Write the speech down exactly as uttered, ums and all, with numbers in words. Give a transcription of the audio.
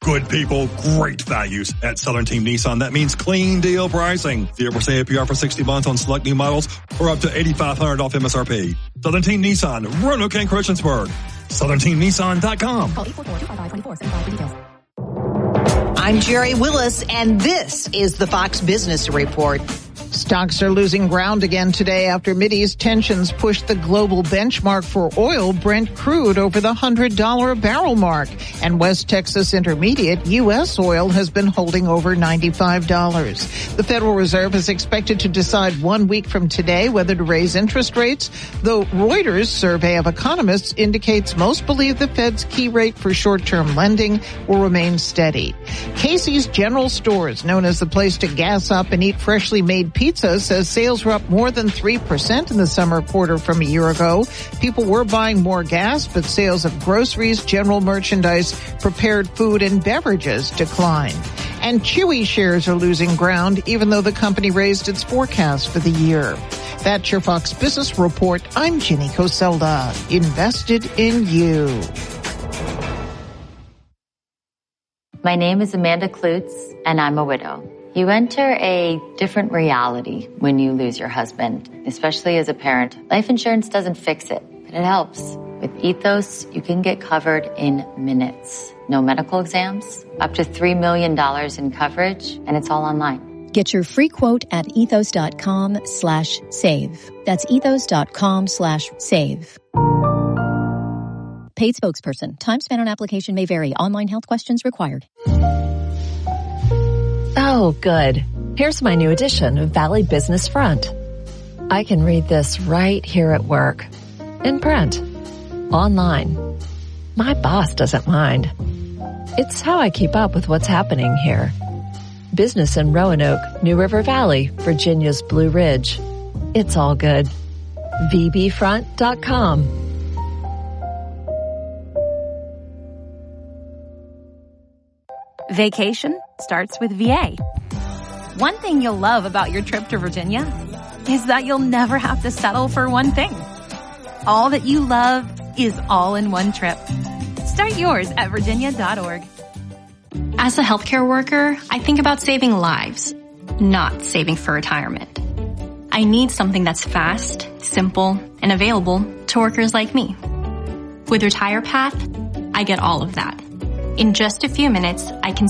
Good people, great values at Southern Team Nissan. That means clean deal pricing. zero percent A P R for sixty months on select new models or up to eighty-five hundred dollars off M S R P. Southern Team Nissan, Roanoke and Christiansburg. southern team nissan dot com. Call eight four four, two five five, two four seven five for details. I'm Jerry Willis, and this is the Fox Business Report. Stocks are losing ground again today after Mideast tensions pushed the global benchmark for oil, Brent crude, over the one hundred dollars a barrel mark. And West Texas Intermediate, U S oil, has been holding over ninety-five dollars. The Federal Reserve is expected to decide one week from today whether to raise interest rates, though Reuters' survey of economists indicates most believe the Fed's key rate for short-term lending will remain steady. Casey's General Stores, known as the place to gas up and eat freshly made pizza, says sales were up more than three percent in the summer quarter from a year ago. People were buying more gas, but sales of groceries, general merchandise, prepared food, and beverages declined. And Chewy shares are losing ground, even though the company raised its forecast for the year. That's your Fox Business Report. I'm Ginny Coselda. Invested in you. My name is Amanda Klutz, and I'm a widow. You enter a different reality when you lose your husband, especially as a parent. Life insurance doesn't fix it, but it helps. With Ethos, you can get covered in minutes. No medical exams, up to three million dollars in coverage, and it's all online. Get your free quote at ethos.com slash save. That's ethos.com slash save. Paid spokesperson. Time spent on application may vary. Online health questions required. Oh, good. Here's my new edition of Valley Business Front. I can read this right here at work. In print. Online. My boss doesn't mind. It's how I keep up with what's happening here. Business in Roanoke, New River Valley, Virginia's Blue Ridge. It's all good. v b front dot com. Vacation starts with V A. One thing you'll love about your trip to Virginia is that you'll never have to settle for one thing. All that you love is all in one trip. Start yours at virginia dot org. As a healthcare worker, I think about saving lives, not saving for retirement. I need something that's fast, simple, and available to workers like me. With RetirePath, I get all of that. In just a few minutes, I can